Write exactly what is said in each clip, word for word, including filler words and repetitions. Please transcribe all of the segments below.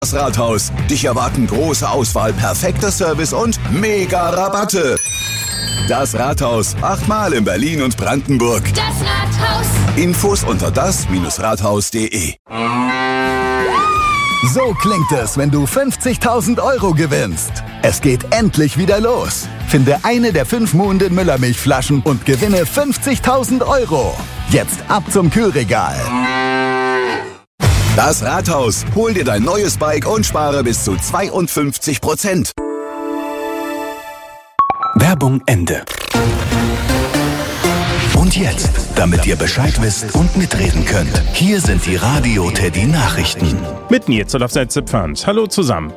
Das Rathaus. Dich erwarten große Auswahl, perfekter Service und mega Rabatte. Das Rathaus. Achtmal in Berlin und Brandenburg. Das Rathaus. Infos unter das Rathaus punkt de. So klingt es, wenn du fünfzigtausend Euro gewinnst. Es geht endlich wieder los. Finde eine der fünf Muhnden Müllermilchflaschen und gewinne fünfzigtausend Euro. Jetzt ab zum Kühlregal. Das Rathaus. Hol dir dein neues Bike und spare bis zu zweiundfünfzig Prozent. Werbung Ende. Und jetzt, damit ihr Bescheid wisst und mitreden könnt, hier sind die Radio Teddy Nachrichten. Mit Nils Olaf Setze-Pfand. Hallo zusammen.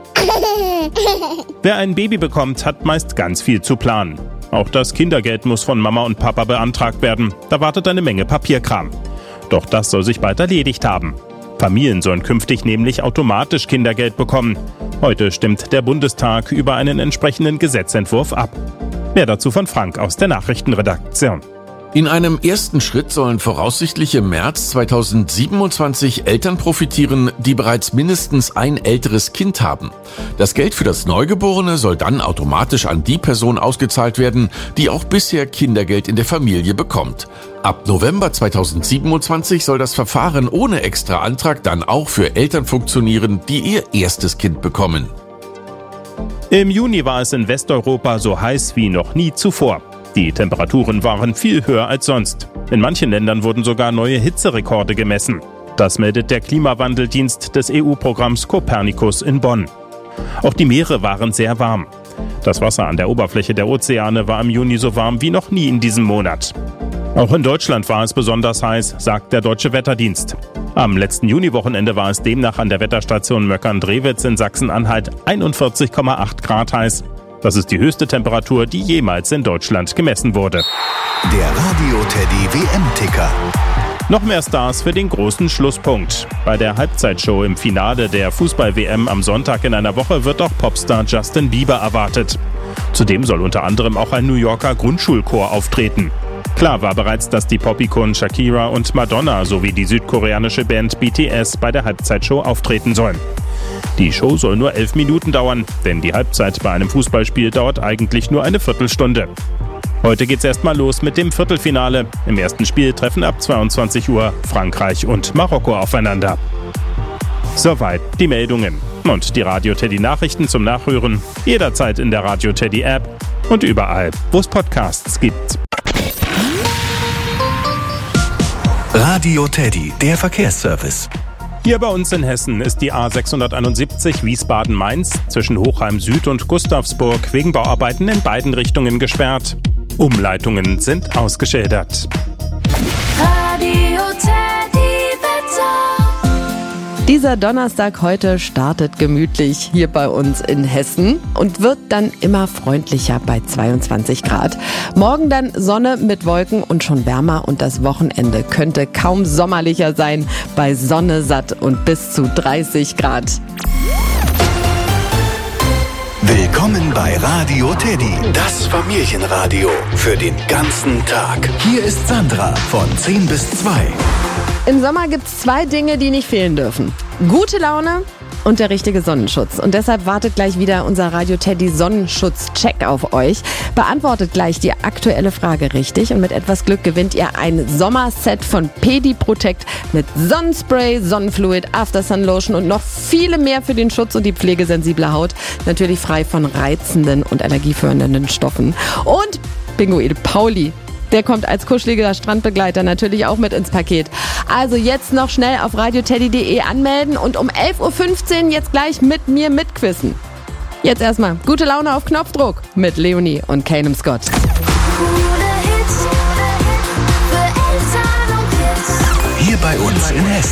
Wer ein Baby bekommt, hat meist ganz viel zu planen. Auch das Kindergeld muss von Mama und Papa beantragt werden. Da wartet eine Menge Papierkram. Doch das soll sich bald erledigt haben. Familien sollen künftig nämlich automatisch Kindergeld bekommen. Heute stimmt der Bundestag über einen entsprechenden Gesetzentwurf ab. Mehr dazu von Frank aus der Nachrichtenredaktion. In einem ersten Schritt sollen voraussichtlich im März zweitausendsiebenundzwanzig Eltern profitieren, die bereits mindestens ein älteres Kind haben. Das Geld für das Neugeborene soll dann automatisch an die Person ausgezahlt werden, die auch bisher Kindergeld in der Familie bekommt. Ab November zweitausendsiebenundzwanzig soll das Verfahren ohne extra Antrag dann auch für Eltern funktionieren, die ihr erstes Kind bekommen. Im Juni war es in Westeuropa so heiß wie noch nie zuvor. Die Temperaturen waren viel höher als sonst. In manchen Ländern wurden sogar neue Hitzerekorde gemessen. Das meldet der Klimawandeldienst des E U-Programms Copernicus in Bonn. Auch die Meere waren sehr warm. Das Wasser an der Oberfläche der Ozeane war im Juni so warm wie noch nie in diesem Monat. Auch in Deutschland war es besonders heiß, sagt der Deutsche Wetterdienst. Am letzten Juniwochenende war es demnach an der Wetterstation Möckern-Drewitz in Sachsen-Anhalt einundvierzig Komma acht Grad heiß. Das ist die höchste Temperatur, die jemals in Deutschland gemessen wurde. Der Radio Teddy W M-Ticker. Noch mehr Stars für den großen Schlusspunkt. Bei der Halbzeitshow im Finale der Fußball-W M am Sonntag in einer Woche wird auch Popstar Justin Bieber erwartet. Zudem soll unter anderem auch ein New Yorker Grundschulchor auftreten. Klar war bereits, dass die Pop-Ikonen Shakira und Madonna sowie die südkoreanische Band B T S bei der Halbzeitshow auftreten sollen. Die Show soll nur elf Minuten dauern, denn die Halbzeit bei einem Fußballspiel dauert eigentlich nur eine Viertelstunde. Heute geht's erstmal los mit dem Viertelfinale. Im ersten Spiel treffen ab zweiundzwanzig Uhr Frankreich und Marokko aufeinander. Soweit die Meldungen. Und die Radio Teddy Nachrichten zum Nachhören jederzeit in der Radio Teddy App und überall, wo es Podcasts gibt. Radio Teddy, der Verkehrsservice. Hier bei uns in Hessen ist die A sechshunderteinundsiebzig Wiesbaden-Mainz zwischen Hochheim Süd und Gustavsburg wegen Bauarbeiten in beiden Richtungen gesperrt. Umleitungen sind ausgeschildert. Radio Teddy Wetter. Dieser Donnerstag heute startet gemütlich hier bei uns in Hessen und wird dann immer freundlicher bei zweiundzwanzig Grad. Morgen dann Sonne mit Wolken und schon wärmer und das Wochenende könnte kaum sommerlicher sein bei Sonne satt und bis zu dreißig Grad. Willkommen bei Radio Teddy, das Familienradio für den ganzen Tag. Hier ist Sandra von zehn bis zwei. Im Sommer gibt es zwei Dinge, die nicht fehlen dürfen. Gute Laune und der richtige Sonnenschutz. Und deshalb wartet gleich wieder unser Radio Teddy Sonnenschutz-Check auf euch. Beantwortet gleich die aktuelle Frage richtig und mit etwas Glück gewinnt ihr ein Sommerset von Pedi Protect mit Sonnenspray, Sonnenfluid, After-Sun Lotion und noch viele mehr für den Schutz und die pflegesensible Haut. Natürlich frei von reizenden und allergiefördernden Stoffen. Und Pinguide Pauli. Der kommt als kuscheliger Strandbegleiter natürlich auch mit ins Paket. Also jetzt noch schnell auf radioteddy punkt de anmelden und um elf Uhr fünfzehn jetzt gleich mit mir mitquissen. Jetzt erstmal gute Laune auf Knopfdruck mit Leonie und Kanem Scott. Hier bei uns in Hessen.